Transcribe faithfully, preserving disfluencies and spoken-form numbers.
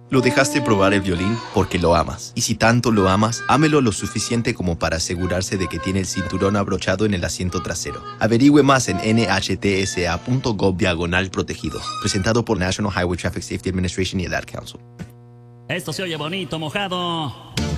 Lo dejaste probar el violín porque lo amas. Y si tanto lo amas, ámelo lo suficiente como para asegurarse de que tiene el cinturón abrochado en el asiento trasero. Averigüe más en nhtsa.gov diagonal protegido. Presentado por National Highway Traffic Safety Administration y el Ad Council. Esto se oye bonito, mojado.